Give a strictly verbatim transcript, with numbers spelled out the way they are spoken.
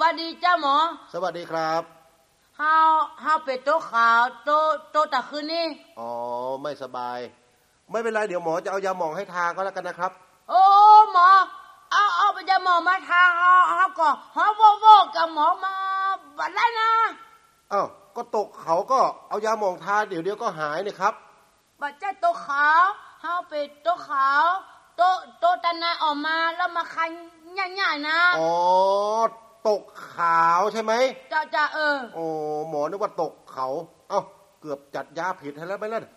วัสดีจ้าหมอสวัสดีครับเฮาเฮาเป็ดโตขาวโตโตตะคืนนี่อ๋อไม่สบายไม่เป็นไรเดี๋ยวหมอจะเอายาหมองให้ทาก็แล้วกันนะครับโอ้หมอเอาเอาไปยาหมองมาทาเฮาเฮาก็เฮาโว้ๆกับหมอมาบัดไรนะอ้าวก็ตกเขาก็เอายาหมองทาเดี๋ยวเดี๋ยวก็หายนี่ครับบัดใจโตขาวเฮาเป็ดโตขาวโตโตตะนาออกมาแล้วมาคันใหญ่ๆนะอ๋อตกขาวใช่ไหมจ้าจ้าเออโอ้หมอนึกว่าตกเขาเอ้าเกือบจัดยาผิดให้แล้วไปแล้ว